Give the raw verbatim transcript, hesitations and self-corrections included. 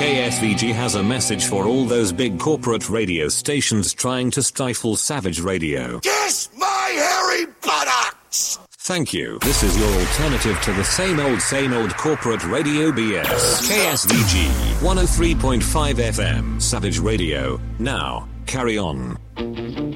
K S V G has a message for all those big corporate radio stations trying to stifle Savage Radio. Kiss my hairy buttocks! Thank you. This is your alternative to the same old, same old corporate radio B S. K S V G, one oh three point five F M, Savage Radio. Now, carry on.